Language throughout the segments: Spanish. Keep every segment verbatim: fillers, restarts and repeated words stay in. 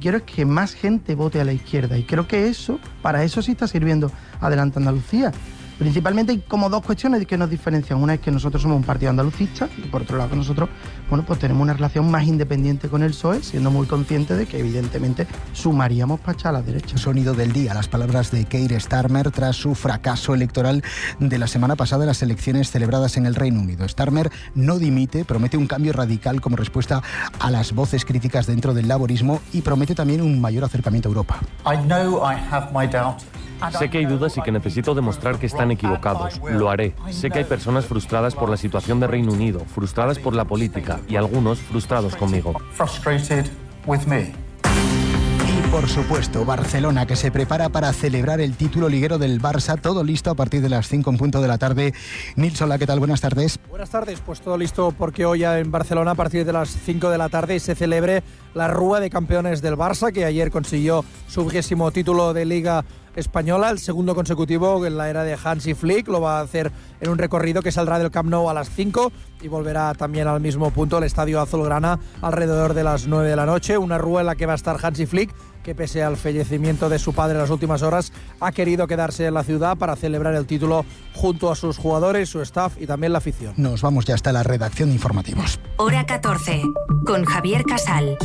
quiero es que más gente vote a la izquierda. Y creo que eso, para eso sí está sirviendo Adelante Andalucía. Principalmente hay como dos cuestiones que nos diferencian. Una es que nosotros somos un partido andalucista y por otro lado que nosotros, bueno, pues tenemos una relación más independiente con el P S O E, siendo muy conscientes de que evidentemente sumaríamos para echar a la derecha. Sonido del día, las palabras de Keir Starmer tras su fracaso electoral de la semana pasada en las elecciones celebradas en el Reino Unido. Starmer no dimite, promete un cambio radical como respuesta a las voces críticas dentro del laborismo y promete también un mayor acercamiento a Europa. I know I have my doubts. Sé que hay dudas y que necesito demostrar que están equivocados. Lo haré. Sé que hay personas frustradas por la situación de Reino Unido, frustradas por la política y algunos frustrados conmigo. Frustrated with me. Y por supuesto, Barcelona, que se prepara para celebrar el título liguero del Barça. Todo listo a partir de las cinco en punto de la tarde. Nils, hola, ¿qué tal? Buenas tardes. Buenas tardes, pues todo listo porque hoy en Barcelona a partir de las cinco de la tarde se celebre la Rúa de Campeones del Barça, que ayer consiguió su vigésimo título de Liga Española, el segundo consecutivo en la era de Hansi Flick. Lo va a hacer en un recorrido que saldrá del Camp Nou a las cinco y volverá también al mismo punto, el Estadio Azulgrana, alrededor de las nueve de la noche. Una rúa en la que va a estar Hansi Flick, que pese al fallecimiento de su padre en las últimas horas, ha querido quedarse en la ciudad para celebrar el título junto a sus jugadores, su staff y también la afición. Nos vamos ya hasta la redacción de informativos. Hora catorce, con Javier Casal.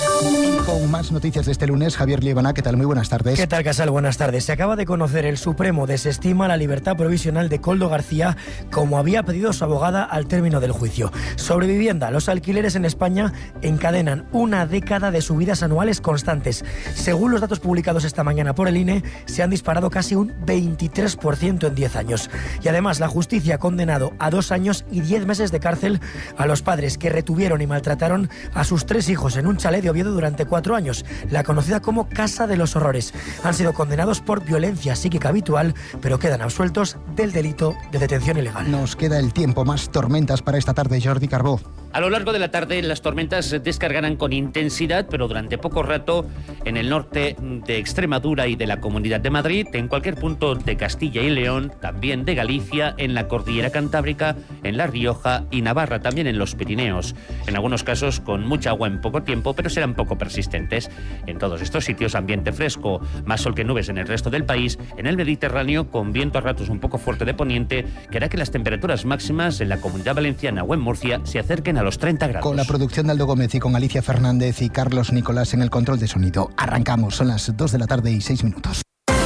Y con más noticias de este lunes, Javier Liebana, ¿qué tal? Muy buenas tardes. ¿Qué tal, Casal? Buenas tardes. Se acaba de conocer, el Supremo desestima la libertad provisional de Koldo García, como había pedido su abogada al término del juicio. Sobre vivienda, los alquileres en España encadenan una década de subidas anuales constantes. Según los datos publicados esta mañana por el I N E, se han disparado casi un veintitrés por ciento en diez años. Y además, la justicia ha condenado a dos años y diez meses de cárcel a los padres que retuvieron y maltrataron a sus tres hijos en un chalet de Oviedo durante cuatro años, la conocida como Casa de los Horrores. Han sido condenados por violencia psíquica habitual, pero quedan absueltos del delito de detención ilegal. Nos queda el tiempo, más tormentas para esta tarde, Jordi Carbó. A lo largo de la tarde las tormentas descargarán con intensidad, pero durante poco rato en el norte de Extremadura y de la Comunidad de Madrid, en cualquier punto de Castilla y León, también de Galicia, en la Cordillera Cantábrica, en La Rioja y Navarra, también en los Pirineos. En algunos casos con mucha agua en poco tiempo, pero serán poco persistentes. En todos estos sitios ambiente fresco, más sol que nubes en el resto del país, en el Mediterráneo con viento a ratos un poco fuerte de poniente, que hará que las temperaturas máximas en la Comunidad Valenciana o en Murcia se acerquen a los treinta grados. Con la producción de Aldo Gómez y con Alicia Fernández y Carlos Nicolás en el control de sonido. Arrancamos, son las dos de la tarde y seis minutos.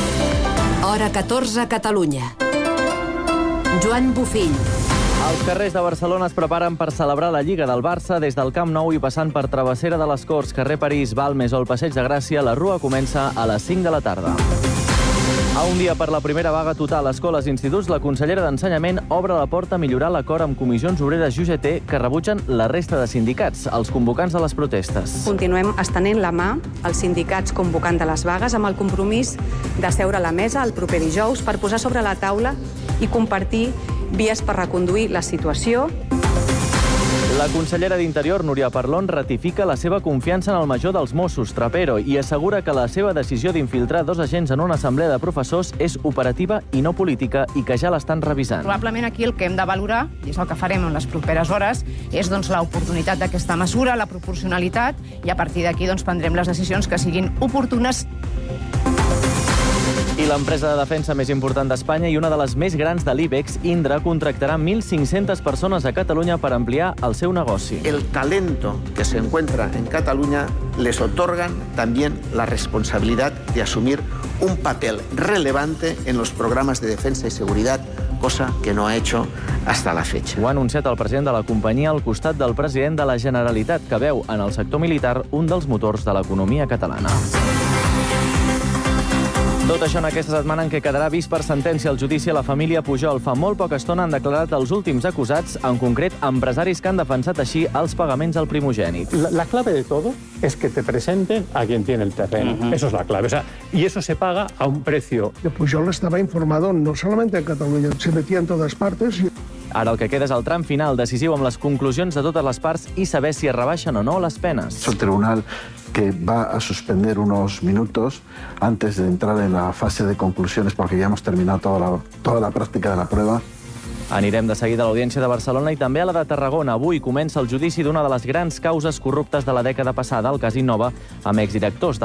Hora catorze, Catalunya. Joan Bufill. Els carrers de Barcelona es preparen per celebrar la Lliga del Barça des del Camp Nou i passant per Travessera de les Corts, carrer París, Balmes o el Passeig de Gràcia. La rua comença a les cinc de la tarda. A un dia per la primera vaga total a escoles i instituts, la consellera d'Ensenyament obre la porta a millorar l'acord amb comissions obreres i U G T que rebutgen la resta de sindicats, els convocants de les protestes. Continuem estenent la mà als sindicats convocant de les vagues amb el compromís de seure a la mesa el proper dijous per posar sobre la taula i compartir vies per reconduir la situació. La consellera d'Interior, Núria Parlon, ratifica la seva confiança en el major dels Mossos, Trapero, i assegura que la seva decisió d'infiltrar dos agents en una assemblea de professors és operativa i no política i que ja l'estan revisant. Probablement aquí el que hem de valorar, i és el que farem en les properes hores, és doncs, l'oportunitat d'aquesta mesura, la proporcionalitat, i a partir d'aquí doncs, prendrem les decisions que siguin oportunes. I l'empresa de defensa més important d'Espanya i una de les més grans de l'IBEX, Indra, contractarà mil cinc-centes persones a Catalunya per ampliar el seu negoci. El talento que se encuentra en Cataluña les otorgan también la responsabilidad de asumir un papel relevante en los programas de defensa y seguridad, cosa que no ha hecho hasta la fecha. Ho ha anunciat el president de la companyia al costat del president de la Generalitat, que veu en el sector militar un dels motors de l'economia catalana. Tot això en aquesta setmana en què quedarà vist per sentència el judici a la família Pujol. Fa molt poca estona han declarat els últims acusats, en concret empresaris que han defensat així els pagaments al primogènit. La, la clave de todo es que te presenten a quien tiene el terreno. Uh-huh. Eso es la clave. O sea, y eso se paga a un precio. Pujol estaba informado no solamente en Cataluña, se metía en todas partes. Y... Ara el que queda és el tram final, decisiu amb les conclusions de totes les parts i saber si es rebaixen o no les penes. Es el tribunal que va a suspender unos minutos antes de entrar en la fase de conclusiones, porque ya hemos terminado toda la, toda la práctica de la prueba. Anirem de seguida a l'Audiència de Barcelona i també a la de Tarragona. Avui comença el judici d'una de les grans causes corruptes de la dècada passada, el cas Innova, amb exdirectors de